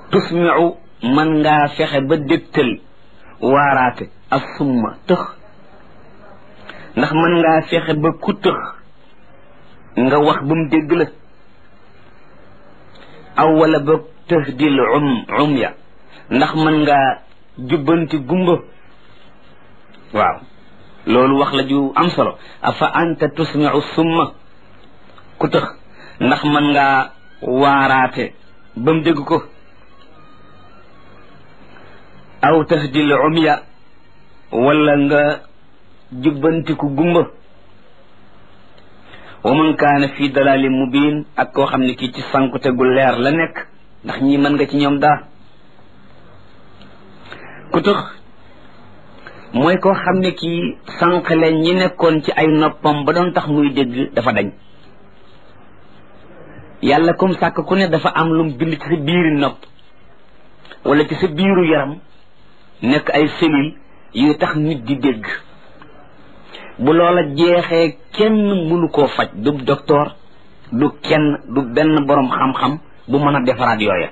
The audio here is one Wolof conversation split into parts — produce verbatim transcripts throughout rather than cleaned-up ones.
tusmiu man ngaa fexe ba dégtal waaraate ak summa tëx ndax man ngaa fexe ba ku tëx nga wax ba mu dégg la aw wala ba tahdil um umya ndax man ngaa jubbanti gumba waaw loolu wax la ju am solo afa anta tusmiu summa ku tëx ndax man ngaa waaraate ba mu dégg ko aw tahdil umya wala nga jubbantiku gumba wa man kaana fi dalalin mubin ak koo xam ne kii ci sankute gu leer la nekk ndax ñi mën nga ci ñoom daa ku tëx mooy koo xam ne kii sànqale ñi nekkoon ci ay noppam ba doon tax muy dégg dafa dañ yàlla comme sàkk ku ne dafa am lum bind ci sa biiri nopp wala ci sa biiru yaram nekk ay cellules yu tax nit di dégg bu loola jeexee kenn mënu koo faj du docteur du kenn du benn boroom xam-xam bu mën a defaraat yooya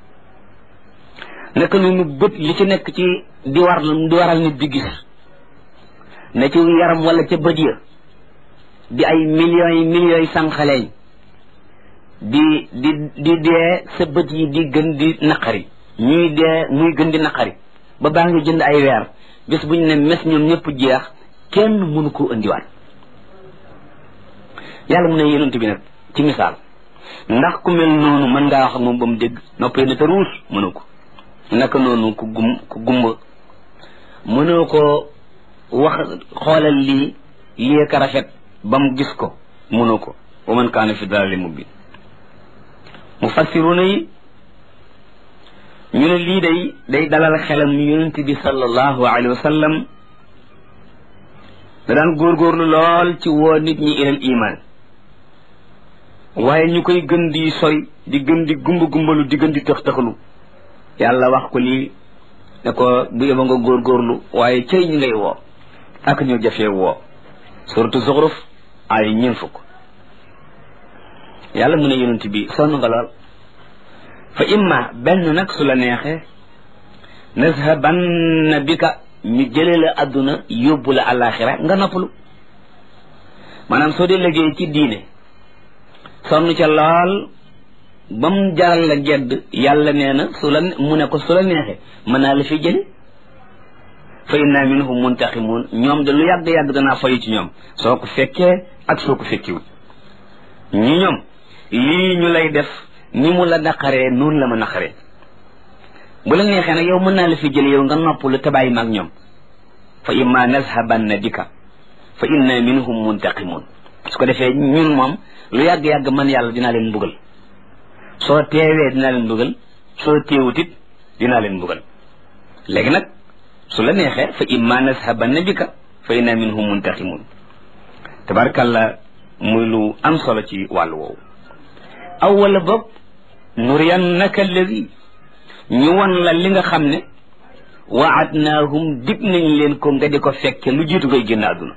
naka noonu bët li ci nekk ci di war di waral nit di gis ne ci yaram wala ca bët ya di ay millions yi millions yi sànqaleñ di di di dee sa bët yi di gën di naqari ñuy dee muy gën di naqari ba baa ngi jënd ay weer bés bu ñu ne mes ñoom ñëpp jeex kenn mënu ko indiwaat yàlla mu ne yonent bi nag ci misaal ndax ku mel noonu mën ngaa wax ak moom ba mu dégg noppee na te ruus mënu ko naka noonu ku gum ku gumba mënoo ko wax xoolal lii lii ka rafet ba mu gis ko mënoo ko wa man kaana fi dalalin mubin mufassiruna yi ñu ne lii day day dalal xelam yonent bi sallallahu alayhi wa sallam da daan góorgóorlu lool ci woo nit ñi ilal iman waaye ñu koy gën di soy di gën di gumba gumbalu di gën di tëx tëxlu yàlla wax ko lii ne ko bu yeba nga góorgóorlu waaye cëy ñi ngay woo ak ñu jafee woo suratu zuxruf ay ñeen fukk yàlla mu ne yonent bi sonn nga lool fa imma benn nag su la neexee nazhabanna bika ñu jëlee la àdduna yóbbu la àllaaxira nga noppalu maanaam soo dee liggéey ci diine sonn ca lool ba mu jaral la gedd yàlla nee na su la mu ne ko su la neexee mën naa la fi jële fa inna minhum muntaqimun ñoom de lu yàgg-yàgg danaa fayu ci ñoom soo ko fekkee ak soo ko fekkiwul ñi ñoom lii ñu lay def ni mu la naqaree noonu la ma naqaree bu la neexee nag yow mën naa la fi jële yow nga noppalu te bàyyi maag ñoom fa imma nazhabanna bika fa inna minhum muntaqimun su ko defee ñun moom lu yàgg-yàgg man yàlla dinaa leen mbugal soo teewee dinaa leen mbugal soo teewutit dinaa leen mbugal léegi nag su la neexee fa imma nazhabanna bika fa inna minhum muntaqimun tabarkalla muy lu am solo ci wàllu woowu aw wala boog nuriyannaka alladi ñu won la li nga xam ne waadnaahum dig nañ leen ko nga di ko fekke lu jiitu ngay génn àdduna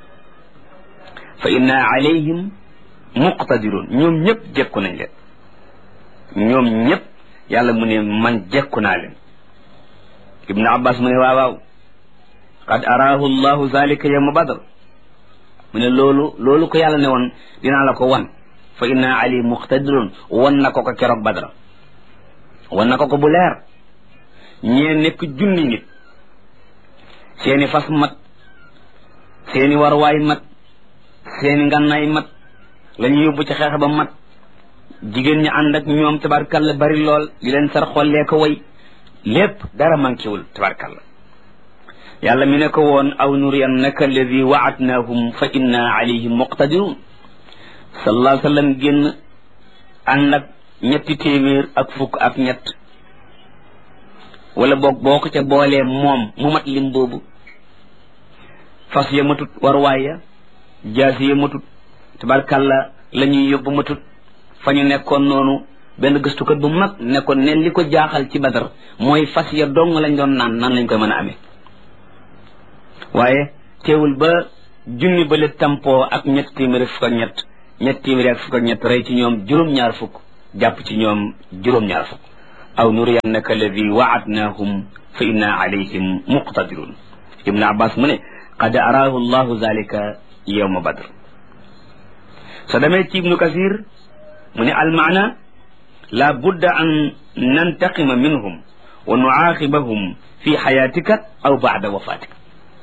fa inna alayhim muqtadirun ñoom ñëpp jekku nañ leen ñoom ñëpp yàlla mu ne man jekku naa leen ibnu abbas mu ne waaw waaw qad araahu llahu zalika yawma badr mu ne loolu loolu ko yàlla ne woon dinaa la ko wan fa inna alayhim muqtadirun wan na ko ko keroog badra wan na ko ko bu leer ñee nekk junni nit seeni fas mat seeni warwaay mat seeni ngànnaay mat la ñu yóbbu ci xeex ba mat jigéen ñi ànd ak ñoom tabarkalla bari lool di leen sar xollee ko way lépp dara manquéwul tabarkalla yàlla mi ne ko woon aw nuriyannaka alladi waadnaahum fa inna alayhim muqtadirun sallallahu alayhi wa sallam génn ànd ak ñetti téeméer ak fukk ak ñett wala boog boo ko ca boolee moom mu mat lim boobu fas ya matut warwaay ya jaasi ya matut tabarkalla la ñuy yóbbu matut fa ñu nekkoon noonu benn gëstukat bu mag nekkoon ne li ko jaaxal ci Badar mooy fas ya dong lañ doon naan nan lañ koy mën a amee waaye teewul ba junni ba le tampoo ak ñett téeméer fukk ak ñett ñett téeméer ak fukk ak ñett rey ci ñoom juróom-ñaar fukk jàpp ci ñoom juróom-ñaar fukk aw nuriyannaka alladi waadnahum fa inna alayhim muqtadirun. ibnu abbas mu ne qad araahu llahu zalika yawma badr. so demee ci ibnu kasir mu ne almaana la budda an nantaqima minhum wa nuaaqibahum fi xayatika aw baada wafatika.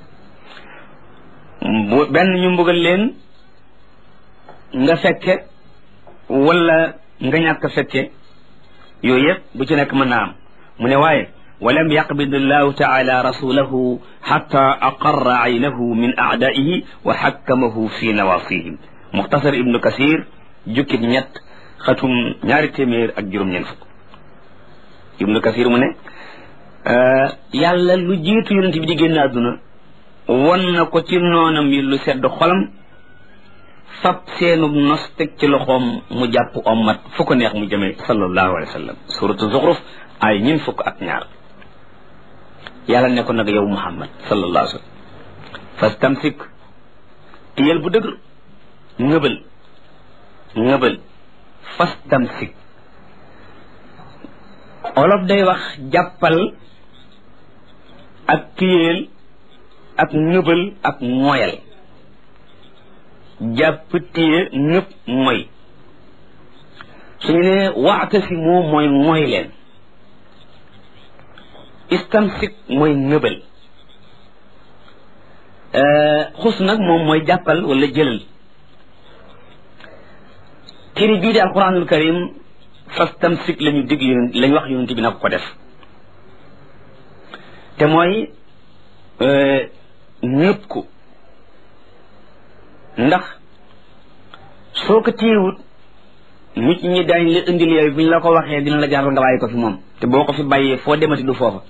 benn ñu mbugal leen nga fekke wala nga ñàkk fekke, yooyu yëpp bu ci nekk mën naa am. mu ne waaye walam yaqbid allahu taala rasulahu xatta aqarra aynahu min aadaihi wa xakkamahu fi nawasihim. muxtasar ibnu kasir jukkib ñett xatum ñaari téeméer ak juróom-ñeent fukk. ibnu kasir mu ne yàlla lu jiitu yonent bi di génn àdduna won na ko ci noonam yi lu sedd xolam, fab seenub nos teg ci loxoom mu jàpp ommat fu ko neex mu jëmee sallallahu alayhi wa sallam. suratu zuxruf ay ñin fukk ak ñaar. yàlla ne ko nag yow muhammad sallallahu alayhi wa sallam fastamsik, tiyel bu dëgër, ngëbal ngëbal fastamsik. olof day wax jàppal ak tiyeel ak ngëbal ak moyal. jàpp téye ñëpp mooy suñu ne waatasimu mooy mooy leen, istamsik mooy ngëbal, xus nag moom mooy jàppal wala jëlal. téere bii di alquranul karim fastamsik lañu dig yonent lañ wax yonent bi na ko ko def, te mooy ñëpp ko. ndax soo ko téyewut nit ñi dañ la indil yooyu bu ñu la ko waxee dina la jaral nga bàyyi ko fi moom, te boo ko fi bàyyee foo demati du foofa.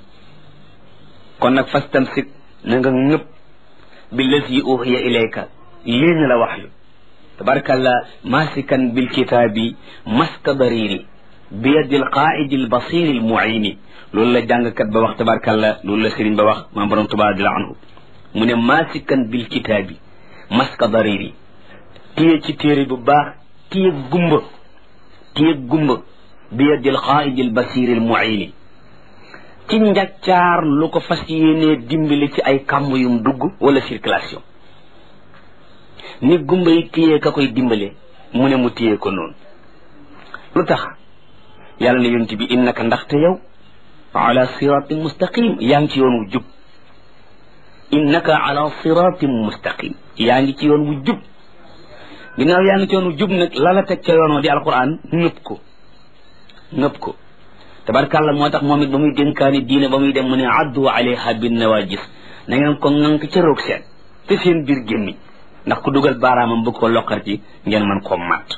kon nag fastamsik na nga ñëpp billazi uhiya ilayka, lii na la wax yu tabarakallah masikan bilkitaabi maska dariri bi yadil qaidi l basiri l muini. loolu la jàngkat ba wax tabarakallah, loolu la sëriñ ba wax maam borom Tuubaa radiyallahu anhu. mu ne masikan bilkitaabi maska dariri, téye ci téere bu baax, téye gumba téye gumba bi yadil qaidil basiril muini, ci njàccaar lu ko fas yéenee dimbali ci ay kàmm yum dugg wala circulation. ni gumba yi téye ka koy dimbale mu ne mu téye ko noonu. lu tax yàlla ne yonent bi innaka ndaxte yow ala siratin mustaqim, yaa ngi ci yoon wu jub. innaka ala siratin mustaqim, yaa ngi ci yoon wu jub. ginnaaw yaa ngi ci yoon wu jub nag la la teg ca yoon wa di alquran nëpp ko nëpp ko tabarkàlla. moo tax moom it ba muy dénkaani diine ba muy dem mu ne addu alayha bin nawajis, na ngeen ko ŋànk ca roog seen te seen biir gémmiñ, ndax ku dugal baaraamam bëgg ko loqar ci ngeen mën koo matt.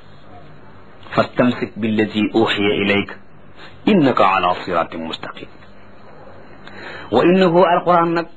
fastamsik billadi uxiya ilayka innaka ala siratin mustaqim. wa innahu alquran nag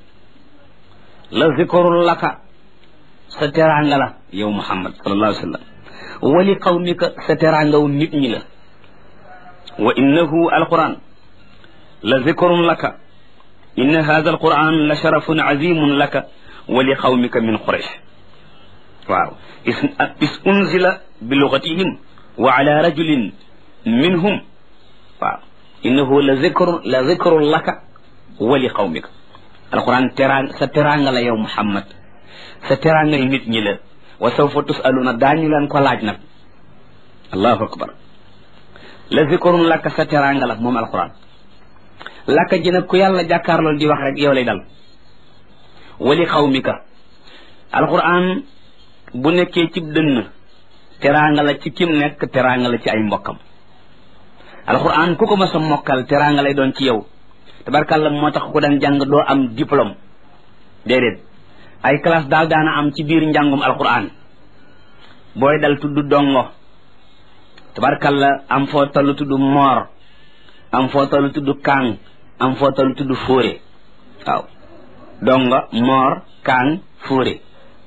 la zikrun laka, sa teraanga la yow muhammad sallallahu alayhi wa sallam, wa li qawmika sa teraangaw nit ñi la. wa innahu alquran la zikrun laka inna hadha alquran la sharafun azimun laka wa li qawmika min quraish. waaw is unzila bi lugatihim wa ala rajulin minhum. waaw innahu la zikrun la zikrun laka wa li qawmika. alquran terang sa teranga la yow muhammad, sa teranga yi nit ñi la. wa sawfa tusaluna, daañu leen ko laaj nag. allahu akbar. la zikrun laka sa teranga la moom alquran. laka ji nag ku yàlla jàkkaarlool di wax rek yow lay dal. wali xawmika, alquran bu nekkee ci dënn teranga la ci kim nekk, teranga la ci ay mbokkam. alquran ku ko mas a mokkal teranga lay doon ci yow. tabarkàlla moo tax ko daan jàng doo am diplôme, déedéet. ay classe daal daana am ci biir njàngum alquran. booy dal tudd dongo, tabarkàlla am foo tollu tudd moor, am foo tollu tudd kaang, am foo tollu tudd fóore. waaw dongo, moor, kaang, fóore.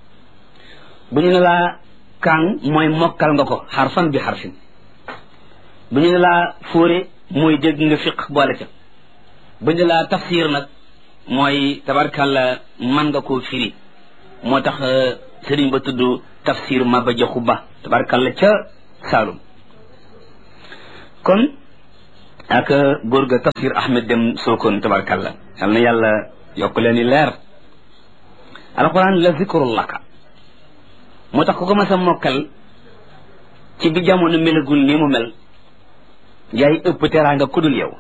bu ñu ne laa kaang mooy mokkal nga ko xarfan bi xarfin. bu ñu ne laa fóore mooy dégg nga fiq boole ca. bu ñu laa tafsir nag mooy tabarkàlla man nga koo firi. moo tax sëriñ ba tudd tafsir Maba Jaxu Ba tabarkàlla ca Saalum. kon ak góor ga tafsir Ahmed Dem Sokone tabarkalla yal na yàlla yokk leen i leer alquran la zikrul laka moo tax ku ko mas a mokkal ci bi jamono melagul ni mu mel yaay ëpp teraanga kudul yow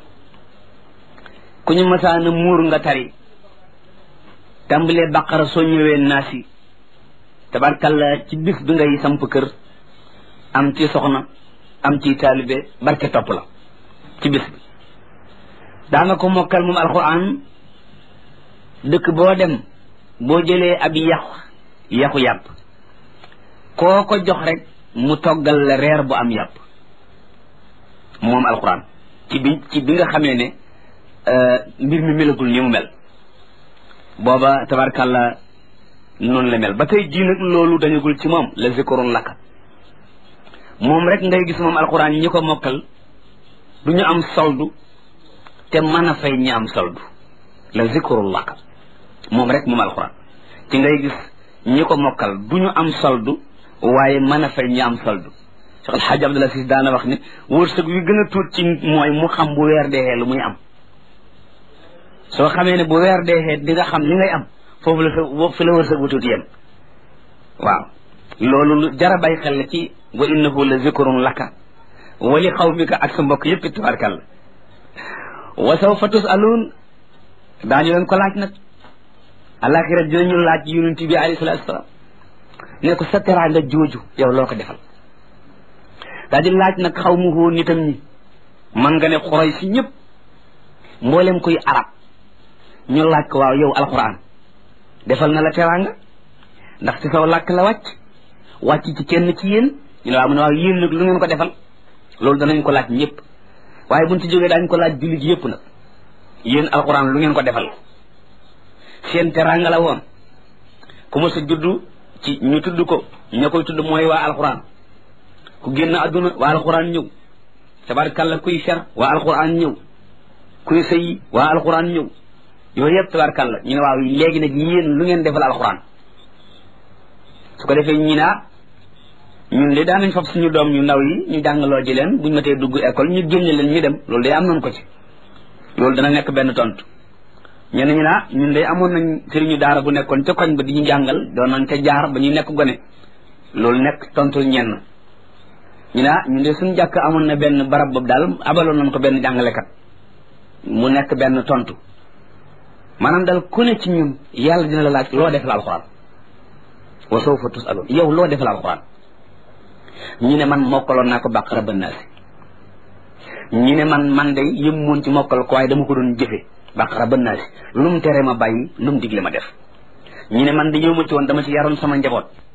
ku ñu masaana muur nga tari tàmbalee baqara soo ñëwee naasi tabarkalla ci bis bi ngay samp kër am ci soxna am ci taalibe barke topp la ci bis bi daanga ko mokkal moom alquran dëkk boo dem boo jëlee ab yaxu yaxu yàpp koo ko jox rek mu toggal la reer bu am yàpp moom alquran ci bi ci bi nga xamee ne mbir mi melagul ni mu mel booba tabarkalla noonu la mel ba tey jii nag loolu dañagul ci moom la zikrun laka moom rek ngay gis moom alquran ñi ko mokkal du ñu am soldu te mën a fay ñi am soldu la zikrun laka moom rek moom alquran ci ngay gis ñi ko mokkal du ñu am soldu waaye mën a fay ñi am soldu Cheikh El Hadj Abdoul Aziz daana wax ne wërsëg wi gën a tuut ci mooy mu xam bu weer deexee lu muy am soo xamee ne bu weer deexee di nga xam li ngay am foofu la sa fi la wërsëg bu tuuti yem waaw loolu lu jara bay xel la ci wa innahu la zikrun laka wa li qawmika ak sa mbokk yëpp tabarkalla wa sawfa tusaluun daañu leen ko laaj nag alaxira dinañu laaj yonent bi alayhi salaatu wasalaam ne ko sa teraanga jooju yow loo ko defal daa di laaj nag xaw mu hoo nitam ñi man nga ne xuray si ñëpp mboolem kuy arab ñu laaj ko waaw yow alquran defal na la teraanga ndax ci saw làkk la wàcc wàcc ci kenn ci yéen ñu ne waaw mu ne waaw yéen nag lu ngeen ko defal loolu danañ ko laaj ñëpp waaye buñ ci jógee daañ ko laaj jullit yëpp nag yéen alquran lu ngeen ko defal seen teraanga la woon ku ma sa juddu ci ñu tudd ko ña koy tudd mooy waa alquran ku génn adduna waa alquran ñëw tabarkalla kuy fer waa alquran ñëw kuy sëyi waa alquran ñëw yooyu yëpp tabarkalla ñu ne waaw léegi nag yéen lu ngeen defal alquran su ko defee ñi naa ñun de daanañ fab suñu doom ñu ndaw yi ñu jàngaloo ji leen buñ matee dugg école ñu génne leen ñu dem loolu day am nañ ko ci loolu dana nekk benn tontu ñenn ñi naa ñun de amoon nañ sëriñu daara bu nekkoon ca koñ ba di ñu jàngal doon nañ ca jaar ba ñuy nekk gone loolu nekk tontu ñenn ñu naa ñun de suñu jàkk amoon na benn barab boobu daal abaloon nañ ko benn jàngalekat mu nekk benn tontu maanaam daal ku ne ci ñun yàlla dina la laaj loo defal alxuraan wa sawfa tusaluun yow loo defal alxuraan ñu ne man mokkaloon naa ko bàqara ba naasi ñu ne man man day yëm moon ci mokkal ko waaye dama ko doon jëfe bàqara ba naasi lu mu tere ma bàyyi lu mu digle ma def ñu ne man de ñëw ma ci woon dama ci yaroon sama njaboot